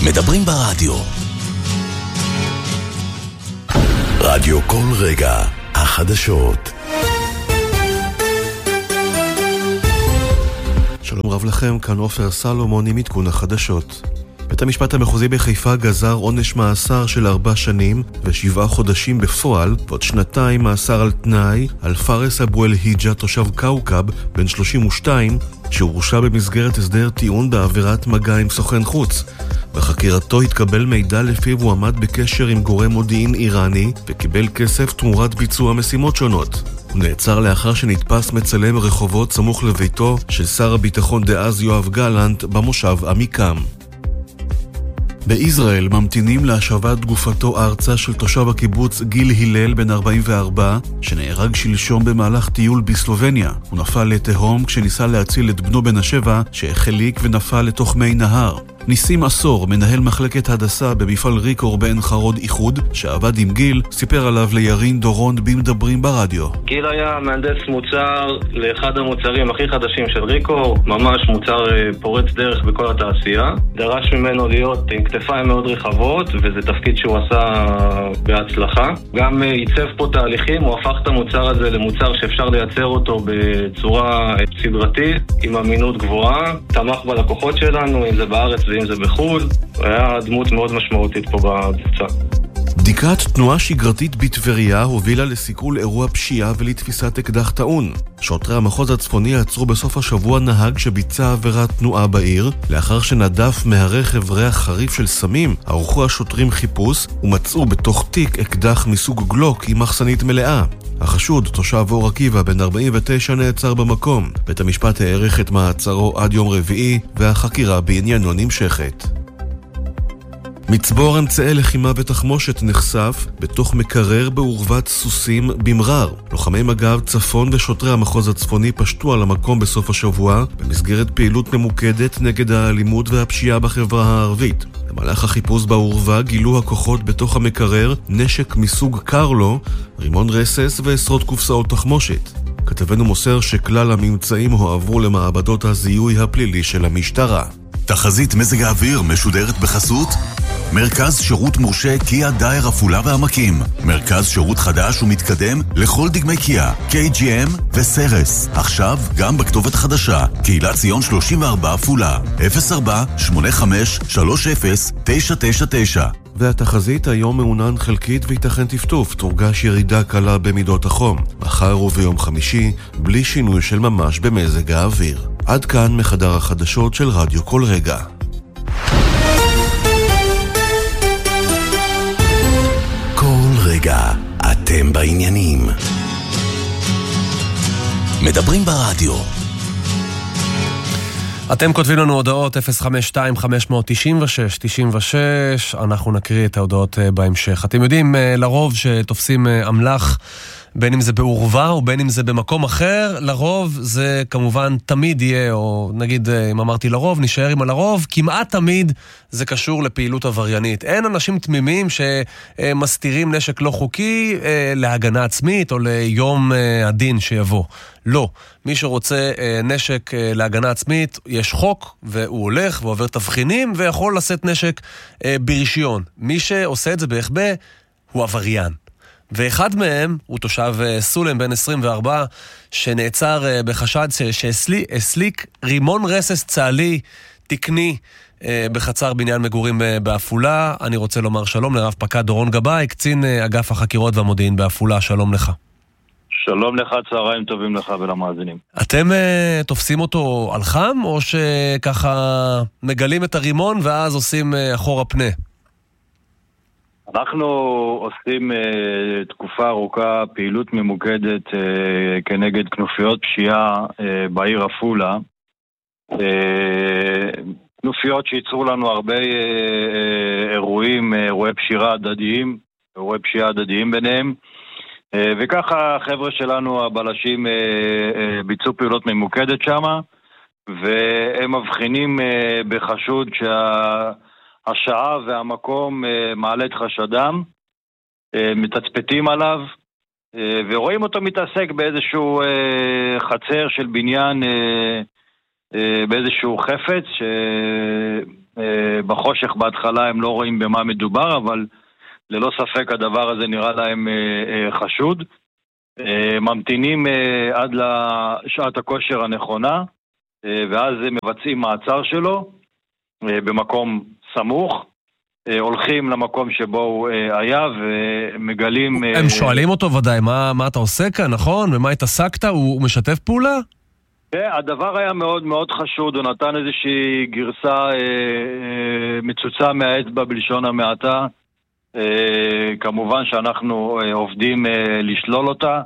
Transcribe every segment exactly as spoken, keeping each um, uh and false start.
מדברים ברדיו. רדיו כל רגע, החדשות. שלום רב לכם, כאן עופר סלומון עם עדכון החדשות. בית המשפט המחוזי בחיפה גזר עונש מאסר של ארבע שנים ושבעה חודשים בפועל, ועוד שנתיים מאסר על תנאי על פארס אבו אל היג'ה, תושב קאוקב, בן שלושים ושתיים, שהורשע במסגרת הסדר טיעון בעבירת מגע עם סוכן חוץ. בחקירתו התקבל מידע לפיו הוא עמד בקשר עם גורם מודיעין איראני וקיבל כסף תמורת ביצוע משימות שונות. הוא נעצר לאחר שנתפס מצלם רחובות סמוך לביתו של שר הביטחון דאז יואב גלנט במושב עמיקם. בישראל ממתינים להשבת גופתו ארצה של תושב הקיבוץ גיל הלל בן ארבעים וארבע, שנהרג שלשום במהלך טיול בסלובניה. הוא נפל לתהום כשניסה להציל את בנו בן השבע שהחליק ונפל לתוך מי נהר. ניסים עשור, מנהל מחלקת הדסה במפעל ריקור בעין חרוד איחוד, שעבד עם גיל, סיפר עליו לירין דורון במדברים ברדיו. גיל היה מהנדס מוצר לאחד המוצרים הכי חדשים של ריקור, ממש מוצר פורץ דרך בכל התעשייה. דרש ממנו להיות עם כתפיים מאוד רחבות, וזה תפקיד שהוא עשה בהצלחה. גם ייצב פה תהליכים, הוא הפך את המוצר הזה למוצר שאפשר לייצר אותו בצורה סדרתית, עם אמינות גבוהה. תמך בלקוחות שלנו, אם זה בארץ ואם זה בחו"ל. היה דמות מאוד משמעותית פה בקבוצה. בדיקת תנועה שגרתית בטבריה הובילה לסיכול אירוע פשיעה ולתפיסת אקדח טעון. שוטרי המחוז הצפוני עצרו בסוף השבוע נהג שביצע עבירת תנועה בעיר. לאחר שנדף מהרכב ריח חריף של סמים, ערכו השוטרים חיפוש ומצאו בתוך תיק אקדח מסוג גלוק עם מחסנית מלאה. החשוד, תושב אור עקיבא בן ארבעים ותשע, נעצר במקום. בית המשפט העריך את מעצרו עד יום רביעי, והחקירה בעניינו נמשכת. מצבור אמצעי לחימה ותחמושת נחשף בתוך מקרר בעורבת סוסים במרר. לוחמי מג"ב צפון ושוטרי המחוז הצפוני פשטו על המקום בסוף השבוע במסגרת פעילות ממוקדת נגד האלימות והפשיעה בחברה הערבית. במהלך החיפוש בעורבה גילו הכוחות בתוך המקרר נשק מסוג קרלו, רימון רסס ועשרות קופסאות תחמושת. כתבנו מוסר שכלל הממצאים הועברו למעבדות הזיהוי הפלילי של המשטרה. תחזית מזג האוויר משודרת בחסות מרכז שירות מורשה קיה דייר עפולה והעמקים. מרכז שירות חדש ומתקדם לכל דגמי קיה, קיי ג'י אם וסרס. עכשיו גם בכתובת חדשה, קהילת ציון שלושים וארבע עפולה, אפס ארבע שמונה חמש שלוש אפס תשע תשע תשע. והתחזית היום מעונן חלקית ויתכן טפטוף, תורגש ירידה קלה במידות החום. מחר וביום חמישי, בלי שינוי של ממש במזג האוויר. עד כאן מחדר החדשות של רדיו כל רגע. כל רגע אתם בעניינים. מדברים ברדיו. אתם כותבים לנו הודעות אפס חמש שתיים חמש תשע שש תשע שש, אנחנו נקריא את ההודעות בהמשך. אתם יודעים לרוב שתופסים אמל"ח, בין אם זה בעורבה או בין אם זה במקום אחר, לרוב זה כמובן תמיד יהיה, או נגיד אם אמרתי לרוב, נשאר עם הלרוב, כמעט תמיד זה קשור לפעילות עבריינית. אין אנשים תמימים שמסתירים נשק לא חוקי להגנה עצמית או ליום הדין שיבוא. לא. מי שרוצה נשק להגנה עצמית, יש חוק והוא הולך ועובר תבחינים ויכול לשאת נשק ברישיון. מי שעושה את זה בהחבא הוא עבריין. ואחד מהם הוא תושב סולם בן עשרים וארבע שנעצר בחשד שהסליק רימון רסס צה"לי תקני בחצר בניין מגורים בעפולה. אני רוצה לומר שלום לרב פקד דורון גבאי, קצין אגף החקירות והמודיעין בעפולה. שלום לך. שלום לך, צהריים טובים לך ולמאזינים. אתם uh, תופסים אותו על חם או שככה מגלים את הרימון ואז עושים uh, אחורה פנה? אנחנו עושים uh, תקופה ארוכה פעילות ממוקדת uh, כנגד כנופיות פשיעה uh, בעיר עפולה. Uh, כנופיות שייצרו לנו הרבה uh, uh, אירועים, uh, אירועי פשיעה הדדיים, אירועי פשיעה הדדיים ביניהם. Uh, וככה החבר'ה שלנו, הבלשים, uh, uh, ביצעו פעילות ממוקדת שמה, והם מבחינים uh, בחשוד שה... השעה והמקום uh, מעלה את חשדם, uh, מתצפתים עליו, uh, ורואים אותו מתעסק באיזשהו uh, חצר של בניין, uh, uh, באיזשהו חפץ, ש... uh, בחושך בהתחלה הם לא רואים במה מדובר, אבל ללא ספק הדבר הזה נראה להם חשוד. ממתינים עד לשעת הכושר הנכונה, ואז הם מבצעים מעצר שלו במקום סמוך, הולכים למקום שבו הוא היה ומגלים... הם שואלים אותו ודאי, מה, מה אתה עושה כאן, נכון? ומה התעסקת? הוא משתף פעולה? הדבר היה מאוד מאוד חשוד, הוא נתן איזושהי גרסה מצוצה מהאצבע בלשון המעטה, כמובן שאנחנו עובדים לשלול אותה,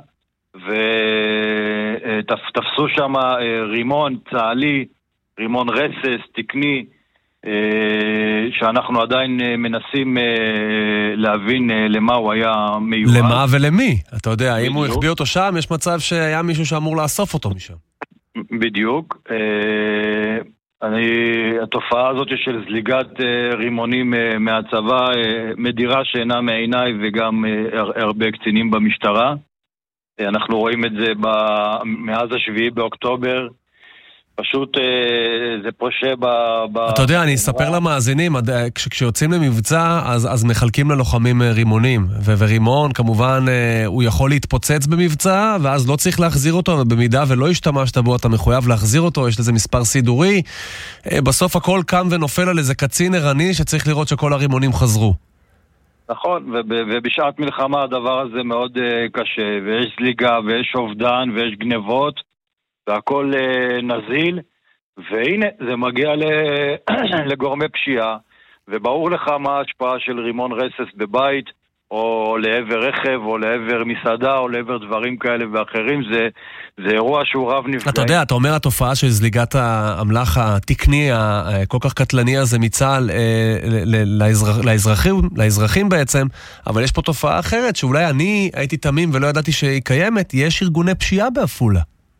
ותפסו שם רימון צהלי, רימון רסס, תקני, שאנחנו עדיין מנסים להבין למה הוא היה מיועד. למה ולמי? אתה יודע, אם הוא החביא אותו שם, יש מצב שהיה מישהו שאמור לאסוף אותו משם. בדיוק. אני, התופעה הזאת של זליגת רימונים מהצבא מדירה שאינה מעיניי וגם הרבה קצינים במשטרה. אנחנו רואים את זה מאז השביעי באוקטובר. פשוט זה פושה ב... אתה יודע, אני אספר למאזינים, כשיוצאים למבצע, אז מחלקים ללוחמים רימונים, ורימון כמובן הוא יכול להתפוצץ במבצע, ואז לא צריך להחזיר אותו, ובמידה ולא השתמשת בו, אתה מחויב להחזיר אותו, יש לזה מספר סידורי, בסוף הכל קם ונופל על איזה קצין ערני, שצריך לראות שכל הרימונים חזרו. נכון, ובשעת מלחמה הדבר הזה מאוד קשה, ויש זליגה, ויש אובדן, ויש גנבות, והכל נזיל, והנה זה מגיע לגורמי פשיעה, וברור לך מה ההשפעה של רימון רסס בבית, או לעבר רכב, או לעבר מסעדה, או לעבר דברים כאלה ואחרים, זה, זה אירוע שהוא רב נפגעים. אתה יודע, אתה אומר התופעה של זליגת האמל"ח התקני, הכל כך קטלני הזה מצה"ל לאזרח, לאזרחים, לאזרחים בעצם, אבל יש פה תופעה אחרת, שאולי אני הייתי תמים ולא ידעתי שהיא קיימת, יש ארגוני פשיעה בעפולה.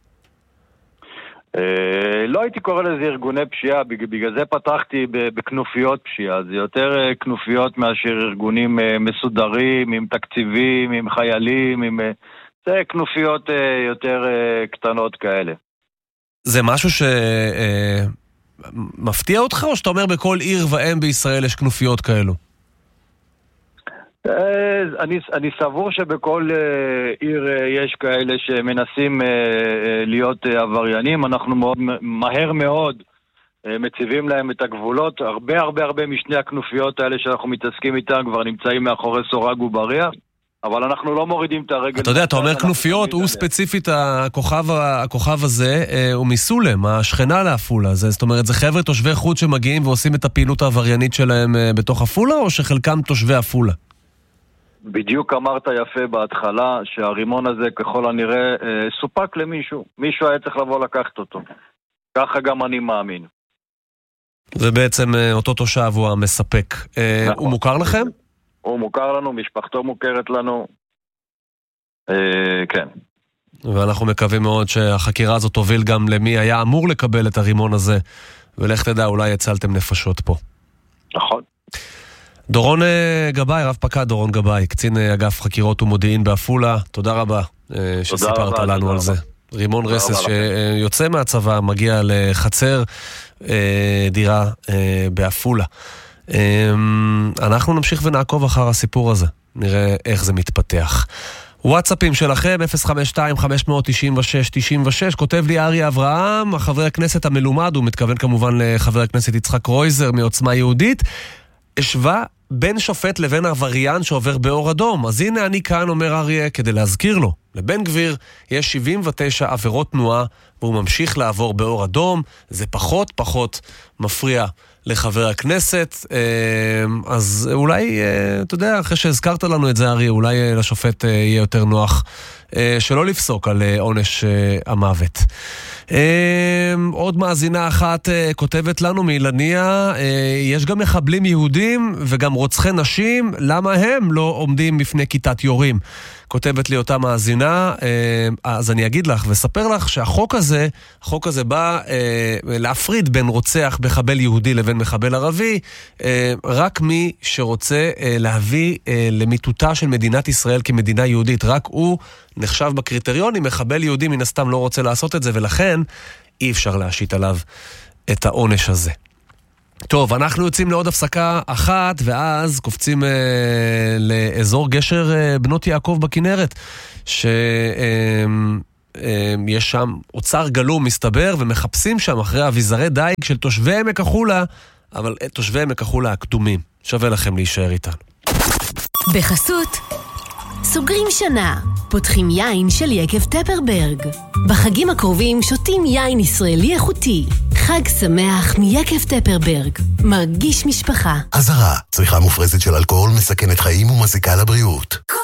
לא הייתי קורא לזה ארגוני פשיעה, בגלל זה פתחתי בכנופיות פשיעה, זה יותר כנופיות מאשר ארגונים מסודרים, עם תקציבים, עם חיילים, עם... זה כנופיות יותר קטנות כאלה. זה משהו שמפתיע אותך, או שאתה אומר בכל עיר ואם בישראל יש כנופיות כאלו? אני, אני סבור שבכל עיר יש כאלה שמנסים להיות עבריינים, אנחנו מאוד, מהר מאוד מציבים להם את הגבולות, הרבה הרבה הרבה משני הכנופיות האלה שאנחנו מתעסקים איתן כבר נמצאים מאחורי סורג ובריח, אבל אנחנו לא מורידים את הרגל. אתה יודע, אתה אומר כנופיות, הוא ספציפית הכוכב, הכוכב הזה הוא מסולם, השכנה לעפולה, זאת אומרת זה חבר'ה תושבי חוץ שמגיעים ועושים את הפעילות העבריינית שלהם בתוך עפולה, או שחלקם תושבי עפולה? בדיוק אמרת יפה בהתחלה שהרימון הזה ככל הנראה אה, סופק למישהו. מישהו היה צריך לבוא לקחת אותו. ככה גם אני מאמין. זה בעצם אה, אותו תושב הוא המספק. אה, נכון. הוא מוכר לכם? הוא מוכר לנו, משפחתו מוכרת לנו. אה, כן. ואנחנו מקווים מאוד שהחקירה הזאת תוביל גם למי היה אמור לקבל את הרימון הזה. ולך תדע, אולי הצלתם נפשות פה. נכון. דורון גבאי, רב פקד דורון גבאי, קצין אגף חקירות ומודיעין בעפולה, תודה רבה שסיפרת לנו על זה. רימון רסס שיוצא מהצבא, מגיע לחצר דירה בעפולה. אנחנו נמשיך ונעקוב אחר הסיפור הזה, נראה איך זה מתפתח. וואטסאפים שלכם, אפס חמש שתיים חמש תשע שש תשע שש, כותב לי אריה אברהם, חבר הכנסת המלומד, הוא מתכוון כמובן לחבר הכנסת יצחק רויזר מעוצמה יהודית, השווה בין שופט לבין עבריין שעובר באור אדום. אז הנה אני כאן, אומר אריה, כדי להזכיר לו. לבן גביר יש שבעים ותשע עבירות תנועה, והוא ממשיך לעבור באור אדום. זה פחות פחות מפריע לחבר הכנסת. אז אולי, אתה יודע, אחרי שהזכרת לנו את זה, אריה, אולי לשופט יהיה יותר נוח שלא לפסוק על עונש המוות. עוד מאזינה אחת כותבת לנו מאילניה, יש גם מחבלים יהודים וגם רוצחי נשים, למה הם לא עומדים בפני כיתת יורים? כותבת לי אותה מאזינה, אז אני אגיד לך וספר לך שהחוק הזה, החוק הזה בא להפריד בין רוצח מחבל יהודי לבין מחבל ערבי, רק מי שרוצה להביא למיטותה של מדינת ישראל כמדינה יהודית, רק הוא נחשב בקריטריונים, מחבל יהודי מן הסתם לא רוצה לעשות את זה, ולכן אי אפשר להשית עליו את העונש הזה. טוב, אנחנו יוצאים לעוד הפסקה אחת, ואז קופצים אה, לאזור גשר אה, בנות יעקב בכנרת, שיש אה, אה, שם אוצר גלום מסתבר, ומחפשים שם אחרי אביזרי דייג של תושבי עמק החולה, אבל תושבי עמק החולה הקדומים. שווה לכם להישאר איתנו. בחסות סוגרים שנה, פותחים יין של יקב טפרברג. בחגים הקרובים שותים יין ישראלי איכותי. חג שמח מיקב טפרברג. מרגיש משפחה. אזהרה, צריכה מופרזת של אלכוהול מסכנת חיים ומזיקה לבריאות.